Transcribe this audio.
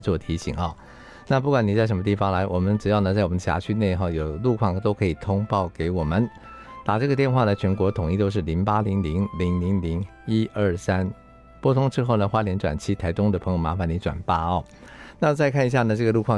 做提醒啊。那不管你在什么地方来，我们只要呢在我们辖区内有路况都可以通报给我们。打这个电话呢，全国统一都是0800-000-123，拨通之后呢，花莲转7，台东的朋友麻烦你转8哦。那再看一下呢，这个路况